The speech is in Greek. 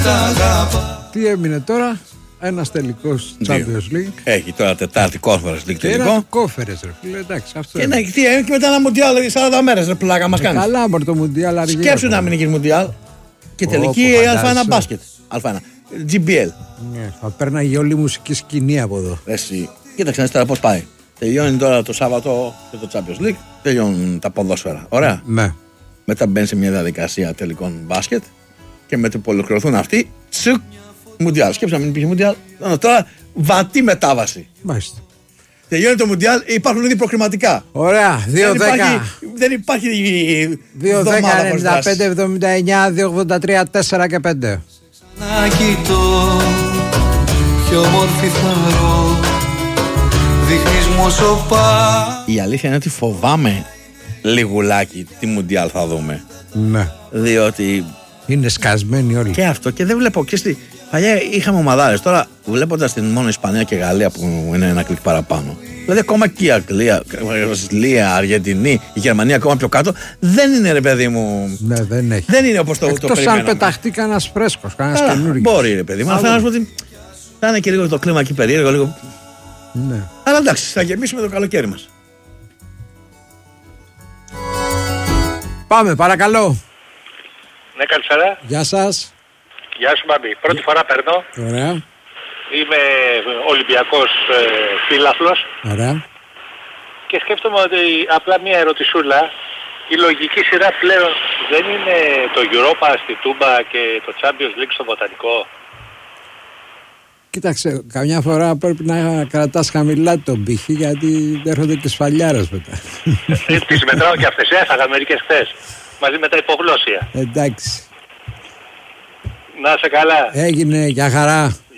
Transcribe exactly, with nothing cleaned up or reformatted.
Τι έμεινε τώρα? Ένας τελικός Champions League. Έχει τώρα Τετάρτη Conference League τελικό. Ένα Conference ρε φίλε, εντάξει, αυτό και, ναι, και, και μετά ένα Μουντιάλ σαράντα μέρες ρε πλάκα μας κάνει. Καλά μωρ το Μουντιάλ αργία. Σκέψου να μην γίνει Μουντιάλ. Και τελική Α ένα μπάσκετ. Α ένα. τζι μπι ελ. Ναι, θα πέρναγε όλη η μουσική σκηνή από εδώ. Εσύ. Κοίταξε τώρα πώς πάει. Τελειώνει τώρα το Σάββατο και το Champions League. Τελειώνουν τα ποδόσφαιρα. Ωραία. Ναι. Μετά μπαίνει σε μια διαδικασία τελικών μπάσκετ. Και μετά που ολοκληρωθούν αυτοί, τσουκ, Μουντιάλ. Σκέψου να μην υπήρχε Μουντιάλ. Τώρα βατή μετάβαση. Μάλιστα. Τελειώνει το Μουντιάλ, υπάρχουν ήδη προκριματικά. Ωραία, δύο δέκα. Δεν υπάρχει. δύο δέκα ενενήντα πέντε εβδομήντα εννιά δύο ογδόντα τρία τέσσερα και πέντε. Να κοιτώ, πιο μόρφη θα βρω. Δείχνεις μου όσο πάει. Η αλήθεια είναι ότι φοβάμαι λιγουλάκι τι Μουντιάλ θα δούμε. Ναι. Διότι. Είναι σκασμένοι όλοι. Και αυτό και δεν βλέπω. Και στη... Παλιά είχαμε ομαδάρες. Τώρα βλέποντας την μόνο Ισπανία και Γαλλία που είναι ένα κλικ παραπάνω. Δηλαδή ακόμα και η Αγγλία, η Βραζιλία, Αργεντινή, η Γερμανία ακόμα πιο κάτω. Δεν είναι ρε παιδί μου. Ναι, δεν έχει. Δεν είναι όπως το, το περιμέναμε. Εκτός αν πεταχτεί κανένας φρέσκος, κανένας καινούργιος. Μπορεί ρε παιδί μου. Αλλά θέλω να σου πω ότι θα είναι και λίγο το κλίμα εκεί περίεργο. Λίγο... Ναι. Αλλά εντάξει, θα γεμίσουμε το καλοκαίρι μας. Πάμε, παρακαλώ. Ναι, καλησπέρα. Γεια σας. Γεια σου, Μπαμπή. Πρώτη φορά παίρνω. Ωραία. Είμαι Ολυμπιακός ε, φίλαθλος. Ωραία. Και σκέφτομαι ότι απλά μια ερωτησούλα. Η λογική σειρά πλέον δεν είναι το Europa στη Τούμπα και το Champions League στο Βοτανικό. Κοίταξε, καμιά φορά πρέπει να κρατάς χαμηλά τον πύχη γιατί έρχονται και σφαλιάρες μετά. Ε, τις μετράω και αυτές, έφαγα μερικές χθες. Μαζί με τα υπογλώσσια. Εντάξει. Να είσαι καλά. Έγινε, για χαρά.